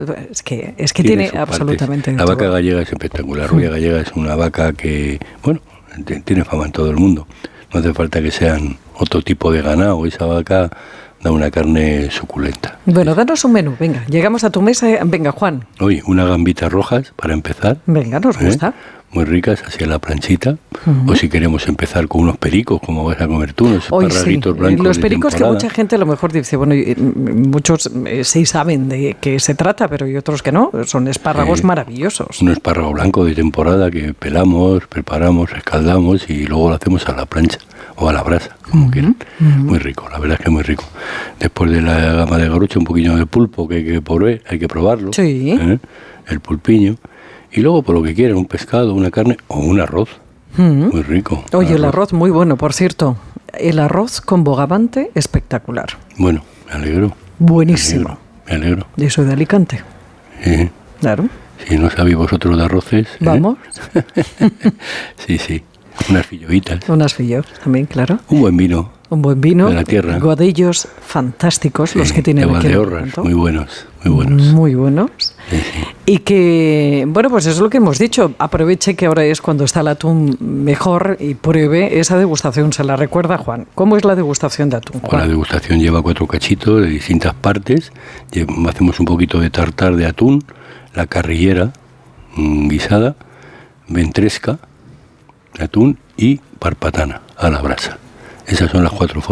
Es que tiene absolutamente la vaca gallega es espectacular. Rubia gallega es una vaca que, bueno, tiene fama en todo el mundo. No hace falta que sean otro tipo de ganado. Esa vaca da una carne suculenta. Bueno, danos un menú. Venga, llegamos a tu mesa. Venga, Juan. Oye, unas gambitas rojas para empezar. Venga, nos gusta. Muy ricas, hacia la planchita. O si queremos empezar con unos pericos, como vas a comer tú, unos esparraguitos blancos. Los pericos que mucha gente a lo mejor dice, bueno, muchos sí saben de qué se trata, pero hay otros que no. Son espárragos maravillosos. Un espárrago blanco de temporada que pelamos, preparamos, escaldamos y luego lo hacemos a la plancha o a la brasa, como quieran. Muy rico, la verdad es que es muy rico. Después de la gama de garucha, un poquillo de pulpo que hay que probarlo. Sí. El pulpiño. Y luego, por lo que quieran, un pescado, una carne o un arroz. Muy rico. Oye, el arroz muy bueno, por cierto. El arroz con bogavante, espectacular. Bueno, me alegro. Buenísimo. Me alegro. Yo soy de Alicante. Claro. Si no sabéis vosotros de arroces... Vamos. Sí. Unas filloitas. Unas fillos también, claro. Un buen vino. Un buen vino. De la tierra. Guadillos fantásticos, los que tienen aquí. De Valdeorras, muy buenos. Muy buenos. Sí. Y que, bueno, pues eso es lo que hemos dicho. Aproveche que ahora es cuando está el atún mejor y pruebe esa degustación. Se la recuerda, Juan. ¿Cómo es la degustación de atún, Juan? La degustación lleva 4 cachitos de distintas partes. Hacemos un poquito de tartar de atún, la carrillera guisada, ventresca, atún y parpatana a la brasa. Esas son las 4 formas.